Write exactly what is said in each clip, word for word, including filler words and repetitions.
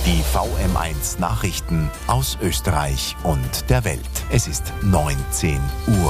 Die V M eins Nachrichten aus Österreich und der Welt. Es ist neunzehn Uhr.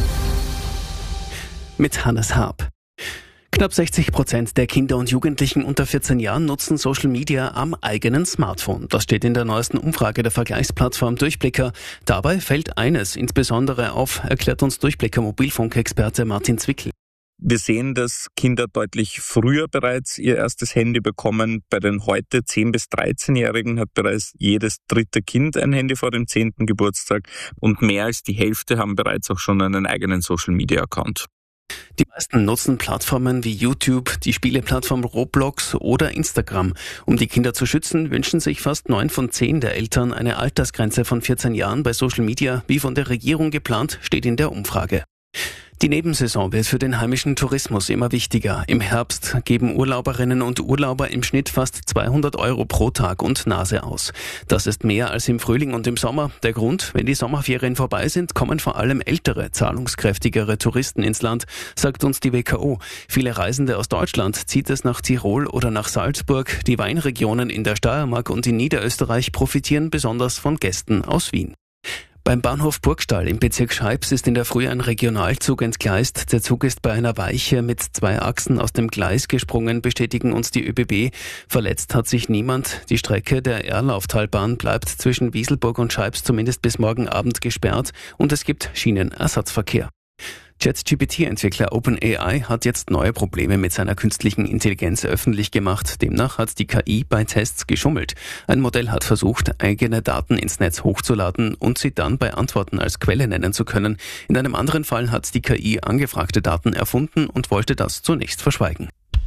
Mit Hannes Haab. Knapp sechzig Prozent der Kinder und Jugendlichen unter vierzehn Jahren nutzen Social Media am eigenen Smartphone. Das steht in der neuesten Umfrage der Vergleichsplattform Durchblicker. Dabei fällt eines insbesondere auf, erklärt uns Durchblicker Mobilfunkexperte Martin Zwickel. Wir sehen, dass Kinder deutlich früher bereits ihr erstes Handy bekommen. Bei den heute zehn- bis dreizehnjährigen hat bereits jedes dritte Kind ein Handy vor dem zehnten Geburtstag und mehr als die Hälfte haben bereits auch schon einen eigenen Social-Media-Account. Die meisten nutzen Plattformen wie YouTube, die Spieleplattform Roblox oder Instagram. Um die Kinder zu schützen, wünschen sich fast neun von zehn der Eltern eine Altersgrenze von vierzehn Jahren bei Social Media, wie von der Regierung geplant, steht in der Umfrage. Die Nebensaison wird für den heimischen Tourismus immer wichtiger. Im Herbst geben Urlauberinnen und Urlauber im Schnitt fast zweihundert Euro pro Tag und Nase aus. Das ist mehr als im Frühling und im Sommer. Der Grund, wenn die Sommerferien vorbei sind, kommen vor allem ältere, zahlungskräftigere Touristen ins Land, sagt uns die W K O. Viele Reisende aus Deutschland zieht es nach Tirol oder nach Salzburg. Die Weinregionen in der Steiermark und in Niederösterreich profitieren besonders von Gästen aus Wien. Beim Bahnhof Burgstall im Bezirk Scheibs ist in der Früh ein Regionalzug entgleist. Der Zug ist bei einer Weiche mit zwei Achsen aus dem Gleis gesprungen, bestätigen uns die ÖBB. Verletzt hat sich niemand. Die Strecke der Erlauftalbahn bleibt zwischen Wieselburg und Scheibs zumindest bis morgen Abend gesperrt und es gibt Schienenersatzverkehr. ChatGPT-Entwickler OpenAI hat jetzt neue Probleme mit seiner künstlichen Intelligenz öffentlich gemacht. Demnach hat die K I bei Tests geschummelt. Ein Modell hat versucht, eigene Daten ins Netz hochzuladen und sie dann bei Antworten als Quelle nennen zu können. In einem anderen Fall hat die K I angefragte Daten erfunden und wollte das zunächst verschweigen.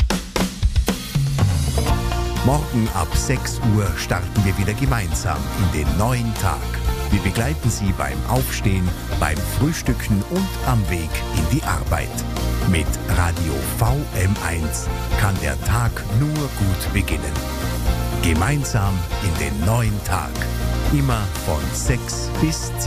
Morgen ab sechs Uhr starten wir wieder gemeinsam in den neuen Tag. Wir begleiten Sie beim Aufstehen, beim Frühstücken und am Weg in die Arbeit. Mit Radio V M eins kann der Tag nur gut beginnen. Gemeinsam in den neuen Tag. Immer von sechs bis zehn.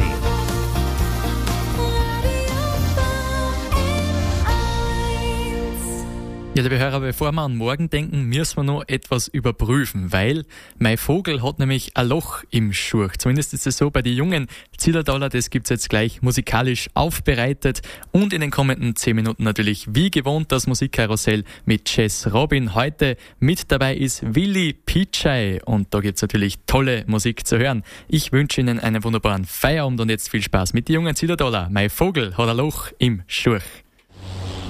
Ja, liebe Hörer, bevor wir an morgen denken, müssen wir noch etwas überprüfen, weil mein Vogel hat nämlich ein Loch im Schurch. Zumindest ist es so bei den jungen Zillertaler. Das gibt's jetzt gleich musikalisch aufbereitet und in den kommenden zehn Minuten natürlich wie gewohnt das Musikkarussell mit Jess Robin. Heute mit dabei ist Willi Pichai und da gibt's natürlich tolle Musik zu hören. Ich wünsche Ihnen einen wunderbaren Feierabend und jetzt viel Spaß mit den jungen Zillertaler. Mein Vogel hat ein Loch im Schurch.